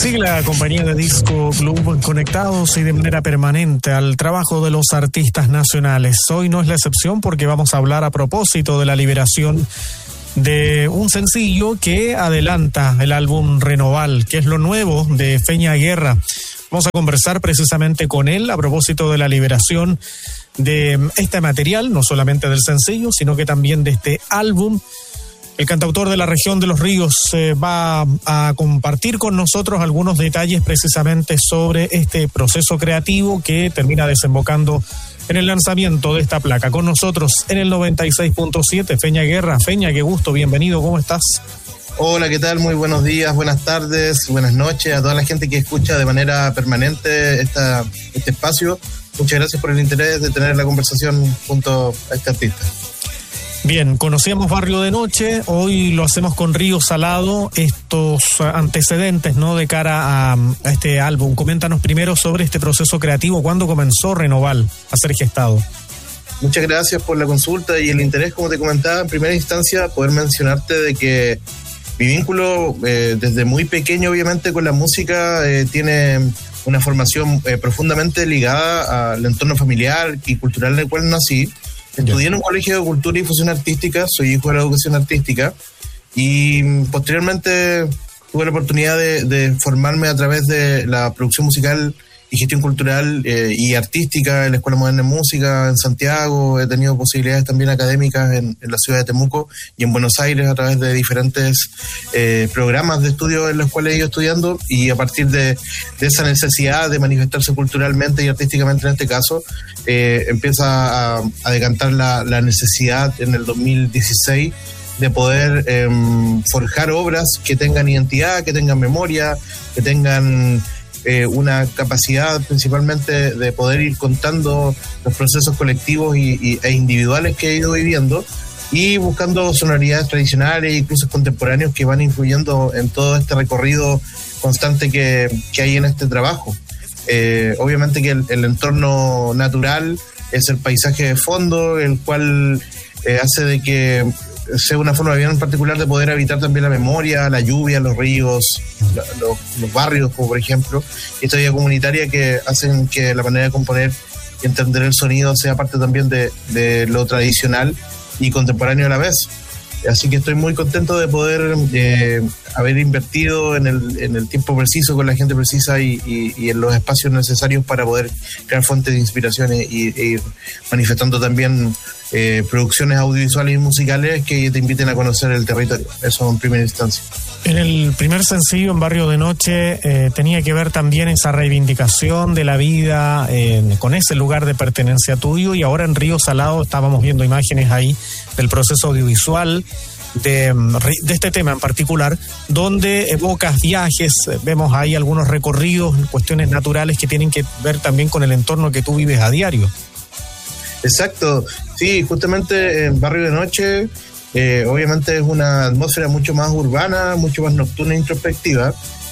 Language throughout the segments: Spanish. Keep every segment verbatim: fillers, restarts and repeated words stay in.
Sigue la compañía de Disco Club conectados y de manera permanente al trabajo de los artistas nacionales. Hoy no es la excepción porque vamos a hablar a propósito de la liberación de un sencillo que adelanta el álbum Renoval, que es lo nuevo de Feña Guerra. Vamos a conversar precisamente con él a propósito de la liberación de este material, no solamente del sencillo, sino que también de este álbum. El cantautor de la región de Los Ríos eh, va a compartir con nosotros algunos detalles precisamente sobre este proceso creativo que termina desembocando en el lanzamiento de esta placa. Con nosotros en el noventa y seis punto siete, Feña Guerra. Feña, qué gusto, bienvenido, ¿cómo estás? Hola, ¿qué tal? Muy buenos días, buenas tardes, buenas noches a toda la gente que escucha de manera permanente esta, este espacio. Muchas gracias por el interés de tener la conversación junto a este artista. Bien, conocíamos Barrio de Noche, hoy lo hacemos con Río Salado, estos antecedentes, ¿no?, de cara a, a este álbum. Coméntanos primero sobre este proceso creativo, ¿cuándo comenzó Renoval a ser gestado? Muchas gracias por la consulta y el interés, como te comentaba, en primera instancia, poder mencionarte de que mi vínculo eh, desde muy pequeño, obviamente, con la música eh, tiene una formación eh, profundamente ligada al entorno familiar y cultural en el cual nací. Estudié en un colegio de cultura y difusión artística, soy hijo de la educación artística y posteriormente tuve la oportunidad de, de formarme a través de la producción musical y gestión cultural eh, y artística en la Escuela Moderna de Música en Santiago. He tenido posibilidades también académicas en, en la ciudad de Temuco y en Buenos Aires a través de diferentes eh, programas de estudio en los cuales he ido estudiando, y a partir de, de esa necesidad de manifestarse culturalmente y artísticamente en este caso, eh, empieza a, a decantar la, la necesidad en el dos mil dieciséis de poder eh, forjar obras que tengan identidad, que tengan memoria, que tengan Eh, una capacidad principalmente de poder ir contando los procesos colectivos y, y, e individuales que he ido viviendo, y buscando sonoridades tradicionales e incluso contemporáneos que van influyendo en todo este recorrido constante que, que hay en este trabajo. Eh, obviamente que el, el entorno natural es el paisaje de fondo, el cual eh, hace de que sea una forma bien particular de poder habitar también la memoria, la lluvia, los ríos, la, los, los barrios, como por ejemplo, esta vida comunitaria que hacen que la manera de componer y entender el sonido sea parte también de, de lo tradicional y contemporáneo a la vez. Así que estoy muy contento de poder eh, haber invertido en el, en el tiempo preciso, con la gente precisa y, y, y en los espacios necesarios para poder crear fuentes de inspiración y, y, e ir manifestando también eh, producciones audiovisuales y musicales que te inviten a conocer el territorio. Eso en primera instancia. En el primer sencillo, en Barrio de Noche, eh, tenía que ver también esa reivindicación de la vida eh, con ese lugar de pertenencia tuyo, y ahora en Río Salado estábamos viendo imágenes ahí del proceso audiovisual de, de este tema en particular, donde evocas viajes, vemos ahí algunos recorridos, cuestiones naturales que tienen que ver también con el entorno que tú vives a diario. Exacto, sí, justamente en Barrio de Noche Eh, obviamente es una atmósfera mucho más urbana, mucho más nocturna e introspectiva,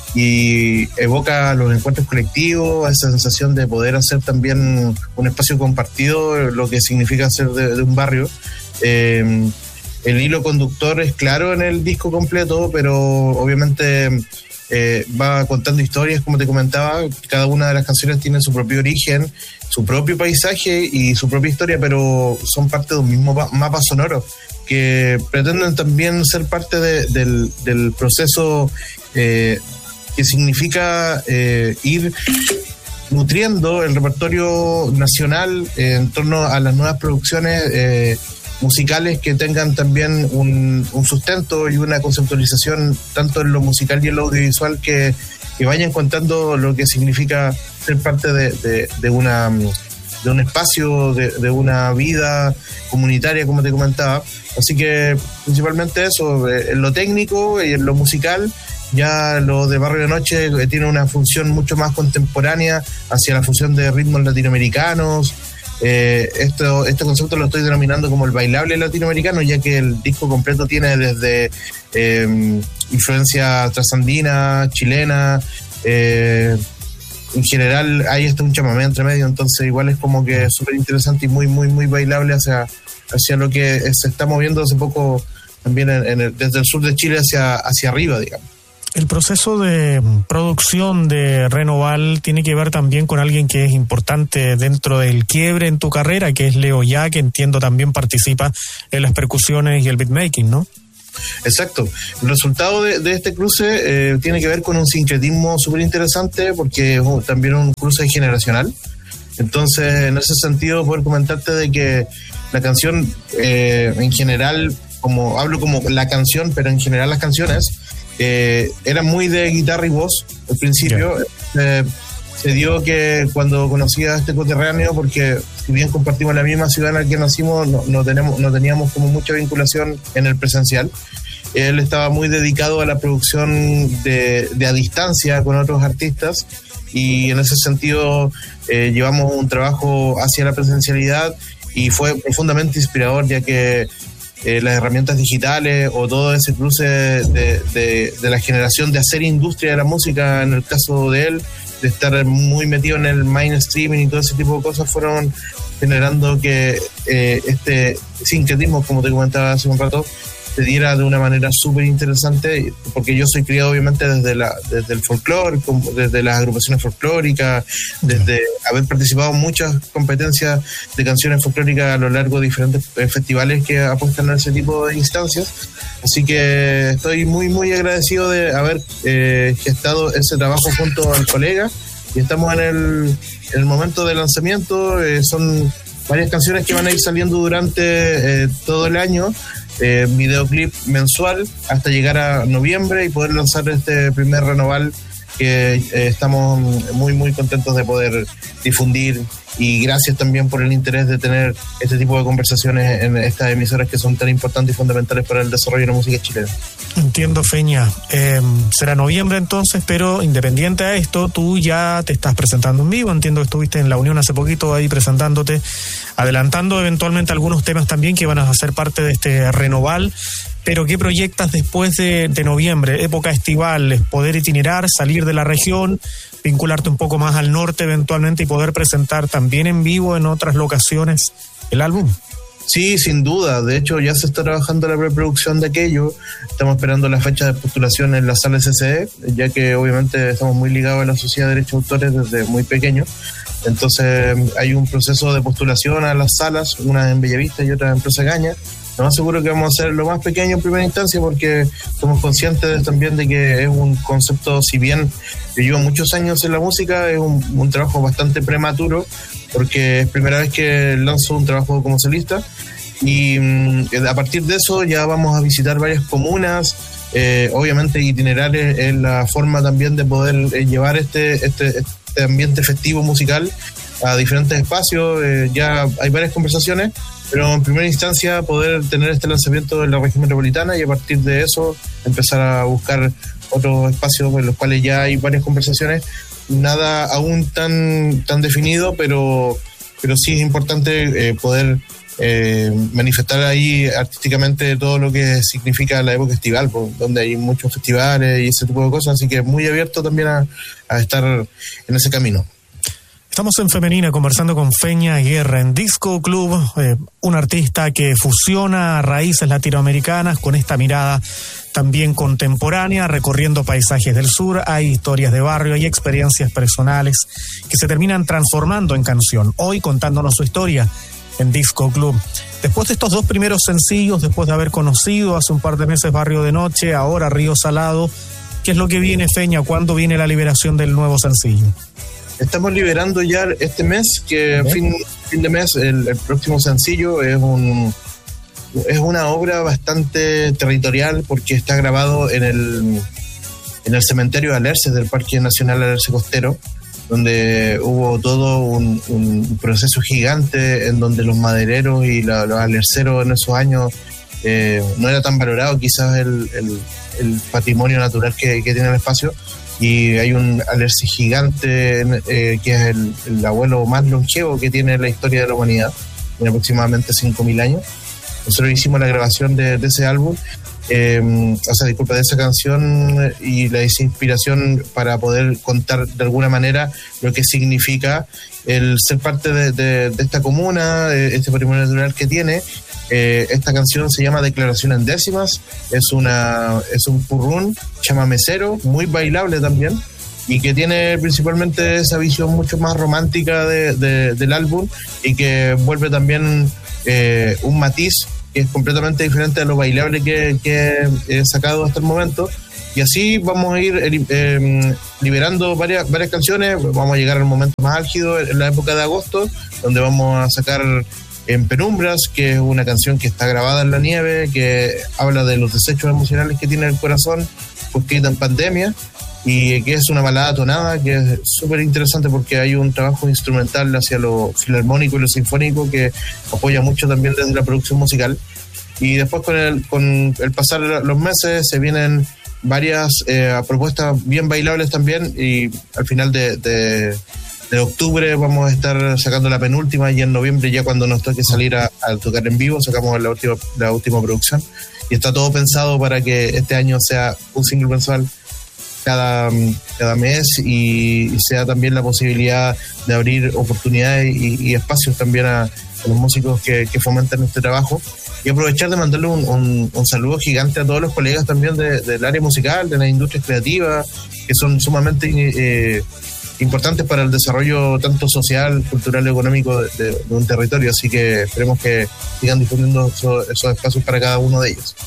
y evoca los encuentros colectivos, esa sensación de poder hacer también un espacio compartido, lo que significa ser de, de un barrio. Eh, el hilo conductor es claro en el disco completo, pero obviamente eh, va contando historias, como te comentaba. Cada una de las canciones tiene su propio origen, su propio paisaje y su propia historia, pero son parte de un mismo mapa sonoro, que pretenden también ser parte de, del, del proceso eh, que significa eh, ir nutriendo el repertorio nacional eh, en torno a las nuevas producciones eh, musicales que tengan también un, un sustento y una conceptualización tanto en lo musical y en lo audiovisual que, que vayan contando lo que significa ser parte de, de, de una... de un espacio, de, de una vida comunitaria, como te comentaba. Así que principalmente eso, en lo técnico y en lo musical. Ya lo de Barrio de Noche tiene una función mucho más contemporánea hacia la fusión de ritmos latinoamericanos. Eh, esto, este concepto lo estoy denominando como el bailable latinoamericano, ya que el disco completo tiene desde eh, influencia trasandina, chilena, eh, en general hay hasta un chamamé entre medio, entonces igual es como que es súper interesante y muy, muy, muy bailable hacia, hacia lo que se está moviendo hace poco también en, en el, desde el sur de Chile hacia, hacia arriba, digamos. El proceso de producción de Renoval tiene que ver también con alguien que es importante dentro del quiebre en tu carrera, que es Leo Ya, que entiendo también participa en las percusiones y el beatmaking, ¿no? Exacto. El resultado de, de este cruce eh, tiene que ver con un sincretismo súper interesante, porque es un, también un cruce generacional. Entonces, en ese sentido, poder comentarte de que la canción eh, en general, como hablo como la canción, pero en general las canciones Eh, era muy de guitarra y voz al principio. Yeah. Eh, se dio que cuando conocí a este coterráneo, porque si bien compartimos la misma ciudad en la que nacimos, no, no, tenemos, no teníamos como mucha vinculación en el presencial. Él estaba muy dedicado a la producción de, de a distancia con otros artistas, y en ese sentido eh, llevamos un trabajo hacia la presencialidad, y fue profundamente inspirador, ya que Eh, las herramientas digitales o todo ese cruce de, de, de la generación de hacer industria de la música, en el caso de él, de estar muy metido en el mainstreaming y todo ese tipo de cosas, fueron generando que eh, este sincretismo, como te comentaba hace un rato, se diera de una manera súper interesante, porque yo soy criado obviamente desde la desde el folclore, desde las agrupaciones folclóricas, desde haber participado en muchas competencias de canciones folclóricas a lo largo de diferentes festivales que apuestan a ese tipo de instancias. Así que estoy muy muy agradecido de haber eh, gestado ese trabajo junto al colega, y estamos en el, en el momento de lanzamiento. Eh, son varias canciones que van a ir saliendo durante eh, todo el año, eh, videoclip mensual hasta llegar a noviembre y poder lanzar este primer Renoval, que eh, estamos muy muy contentos de poder difundir, y gracias también por el interés de tener este tipo de conversaciones en estas emisoras que son tan importantes y fundamentales para el desarrollo de la música chilena. Entiendo, Feña. Eh, será noviembre entonces, pero independiente a esto, tú ya te estás presentando en vivo. Entiendo que estuviste en la Unión hace poquito ahí presentándote, adelantando eventualmente algunos temas también que van a ser parte de este Renoval. Pero ¿qué proyectas después de, de noviembre? Época estival, poder itinerar, salir de la región, vincularte un poco más al norte eventualmente y poder presentar también en vivo en otras locaciones el álbum. Sí, sin duda. De hecho, ya se está trabajando la preproducción de aquello. Estamos esperando la fecha de postulación en la sala S C E, ya que obviamente estamos muy ligados a la Sociedad de Derechos de Autores desde muy pequeños. Entonces hay un proceso de postulación a las salas, una en Bellavista y otra en Plaza Gaña. Lo más seguro que vamos a hacer lo más pequeño en primera instancia, porque somos conscientes también de que es un concepto, si bien yo llevo muchos años en la música, es un, un trabajo bastante prematuro, porque es primera vez que lanzo un trabajo como solista, y mm, a partir de eso ya vamos a visitar varias comunas. Eh, obviamente itinerar es, es la forma también de poder eh, llevar este, este, este ambiente festivo musical a diferentes espacios. Eh, ya hay varias conversaciones, pero en primera instancia poder tener este lanzamiento en la región metropolitana, y a partir de eso empezar a buscar otros espacios en los cuales ya hay varias conversaciones. Nada aún tan tan definido, pero pero sí es importante eh, poder eh, manifestar ahí artísticamente todo lo que significa la época estival, pues, donde hay muchos festivales y ese tipo de cosas, así que muy abierto también a, a estar en ese camino. Estamos en Femenina conversando con Feña Guerra en Disco Club, eh, un artista que fusiona raíces latinoamericanas con esta mirada también contemporánea, recorriendo paisajes del sur. Hay historias de barrio, hay experiencias personales que se terminan transformando en canción. Hoy contándonos su historia en Disco Club. Después de estos dos primeros sencillos, después de haber conocido hace un par de meses Barrio de Noche, ahora Río Salado, ¿qué es lo que viene, Feña? ¿Cuándo viene la liberación del nuevo sencillo? Estamos liberando ya este mes, que ¿Eh? fin, fin de mes, el, el próximo sencillo es un es una obra bastante territorial, porque está grabado en el en el cementerio de Alerces del Parque Nacional Alerce Costero, donde hubo todo un, un proceso gigante en donde los madereros y la, los alerceros en esos años eh, no era tan valorado quizás el, el, el patrimonio natural que, que tiene el espacio. Y hay un alerce gigante eh, que es el, el abuelo más longevo que tiene la historia de la humanidad, tiene aproximadamente cinco mil años. Nosotros hicimos la grabación de, de ese álbum eh, o sea, disculpa, de esa canción y la inspiración para poder contar de alguna manera lo que significa el ser parte de, de, de esta comuna, este patrimonio natural que tiene. Eh, esta canción se llama Declaración en Décimas, es una es un purrún chamamecero, muy bailable también, y que tiene principalmente esa visión mucho más romántica de, de, del álbum, y que vuelve también eh, un matiz que es completamente diferente a lo bailable que, que he sacado hasta el momento. Y así vamos a ir eh, liberando varias, varias canciones. Vamos a llegar al momento más álgido en la época de agosto, donde vamos a sacar En Penumbras, que es una canción que está grabada en la nieve, que habla de los desechos emocionales que tiene el corazón, pues escrita en pandemia, y que es una balada tonada, que es súper interesante porque hay un trabajo instrumental hacia lo filarmónico y lo sinfónico que apoya mucho también desde la producción musical. Y después con el, con el pasar los meses se vienen varias eh, propuestas bien bailables también, y al final de, de, de octubre vamos a estar sacando la penúltima, y en noviembre, ya cuando nos toque salir a, a tocar en vivo, sacamos la última, la última producción, y está todo pensado para que este año sea un single mensual cada, cada mes, y, y sea también la posibilidad de abrir oportunidades y, y espacios también a, a los músicos que, que fomentan este trabajo. Y aprovechar de mandarle un, un, un saludo gigante a todos los colegas también de, del área musical, de las industrias creativas, que son sumamente eh, importantes para el desarrollo tanto social, cultural y económico de, de, de un territorio. Así que esperemos que sigan difundiendo esos, esos espacios para cada uno de ellos.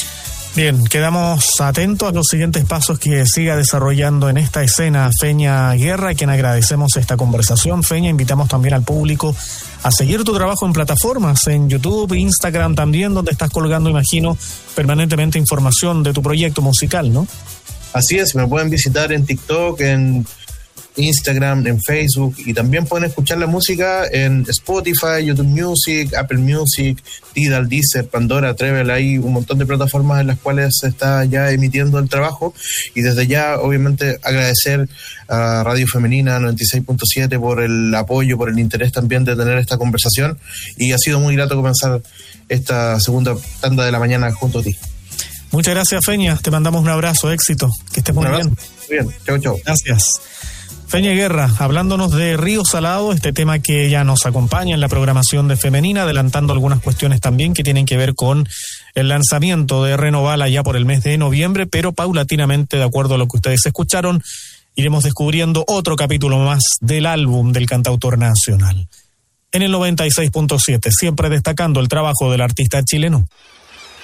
Bien, quedamos atentos a los siguientes pasos que siga desarrollando en esta escena Feña Guerra, a quien agradecemos esta conversación. Feña, invitamos también al público a seguir tu trabajo en plataformas, en YouTube, Instagram también, donde estás colgando, imagino, permanentemente información de tu proyecto musical, ¿no? Así es, me pueden visitar en TikTok, en Instagram, en Facebook, y también pueden escuchar la música en Spotify, YouTube Music, Apple Music, Tidal, Deezer, Pandora, Treble. Hay un montón de plataformas en las cuales se está ya emitiendo el trabajo, y desde ya obviamente agradecer a Radio Femenina noventa y seis punto siete por el apoyo, por el interés también de tener esta conversación, y ha sido muy grato comenzar esta segunda tanda de la mañana junto a ti. Muchas gracias, Feña, te mandamos un abrazo, éxito, que estés muy bien. Muy bien, chau chau. Gracias. Feña Guerra, hablándonos de Río Salado, este tema que ya nos acompaña en la programación de Femenina, adelantando algunas cuestiones también que tienen que ver con el lanzamiento de Renovala ya por el mes de noviembre, pero paulatinamente, de acuerdo a lo que ustedes escucharon, iremos descubriendo otro capítulo más del álbum del cantautor nacional. En el noventa y seis punto siete, siempre destacando el trabajo del artista chileno.